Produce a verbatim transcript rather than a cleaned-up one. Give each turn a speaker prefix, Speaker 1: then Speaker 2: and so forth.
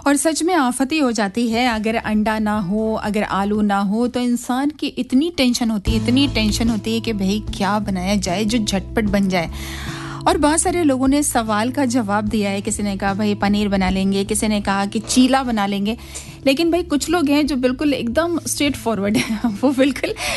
Speaker 1: और सच में आफत ही हो जाती है अगर अंडा ना हो, अगर आलू ना हो तो इंसान की इतनी टेंशन होती है, इतनी टेंशन होती है कि भाई क्या बनाया जाए जो झटपट बन जाए। और बहुत सारे लोगों ने सवाल का जवाब दिया है। किसी ने कहा भाई पनीर बना लेंगे, किसी ने कहा कि चीला बना लेंगे, लेकिन भाई कुछ लोग हैं जो बिल्कुल एकदम स्ट्रेट फॉरवर्ड है वो बिल्कुल